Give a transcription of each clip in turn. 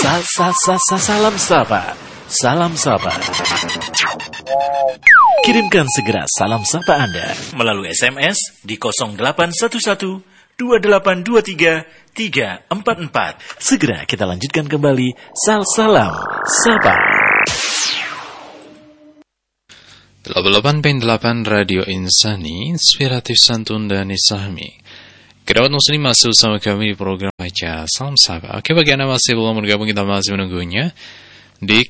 Salam sapa. Salam sapa. Kirimkan segera salam sapa Anda melalui SMS di 0811 2823 344. Segera kita lanjutkan kembali salam sapa. 88.8 Radio Insani, Inspiratif Santun dan Isahmi. Kerawat muslim masuk sama kami di program baca Salam Sapa. Oke, bagi Anda masih belum bergabung, kita masih menunggunya di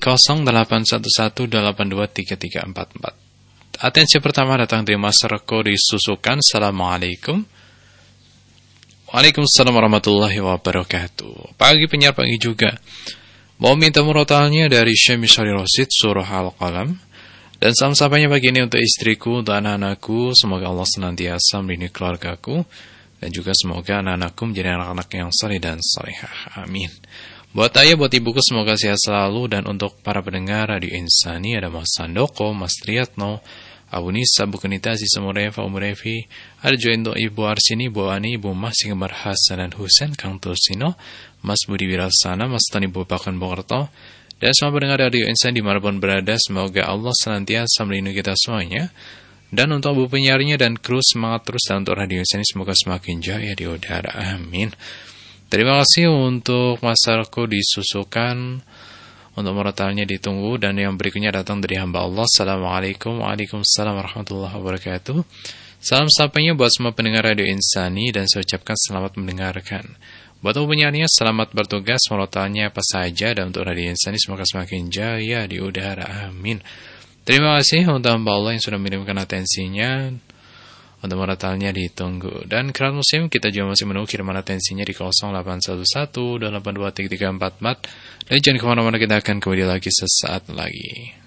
0811-823344. Atensi pertama datang dari Mas Reko di Susukan. Assalamualaikum. Waalaikumsalam warahmatullahi wabarakatuh. Pagi penyiar pagi juga. Mau minta murotalnya dari Syekh Mishari Rosid, surah Al-Qalam. Dan salam sapanya pagi ini untuk istriku, untuk anak-anakku. Semoga Allah senantiasa melindungi keluargaku. Dan juga semoga anak-anakku menjadi anak-anak yang saleh dan salihah. Amin. Buat ayah, buat ibuku, semoga sehat selalu. Dan untuk para pendengar Radio Insani, ada Mas Sandoko, Mas Triatno, Abu Nisa, Bu Kenita, Sisa Murefa, Umur Revi. Ada juga untuk Ibu Arsini, Bu Ani, Ibu Mas, Gembar Hasan dan Husen, Kang Tusino, Mas Budi Wirasana, Mas Tani Bupakan Bongkerto. Dan semua pendengar Radio Insani dimanapun berada, semoga Allah senantiasa melindungi kita semuanya. Dan untuk Bu penyiarnya dan kru, semangat terus. Dan untuk Radio Insani, semoga semakin jaya di udara. Amin. Terima kasih untuk Mas Sarko disusukan. Untuk murotalnya ditunggu. Dan yang berikutnya datang dari hamba Allah. Assalamualaikum. Waalaikumsalam warahmatullahi wabarakatuh. Salam sapanya buat semua pendengar Radio Insani. Dan saya ucapkan selamat mendengarkan. Buat penyiarnya, selamat bertugas. Murotalnya apa saja. Dan untuk Radio Insani, semoga semakin jaya di udara. Amin. Terima kasih untuk hamba Allah yang sudah mengirimkan atensinya. Untuk murotalnya ditunggu. Dan kerat musim, kita juga masih menunggu kiriman atensinya di 0811 2823344. Dan jangan kemana-mana, kita akan kembali lagi sesaat lagi.